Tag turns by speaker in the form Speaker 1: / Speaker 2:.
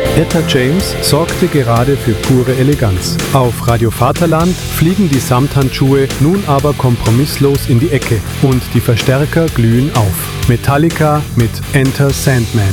Speaker 1: Etta James sorgte gerade für pure Eleganz. Auf Radio Vaterland fliegen die Samthandschuhe nun aber kompromisslos in die Ecke und die Verstärker glühen auf. Metallica mit Enter Sandman.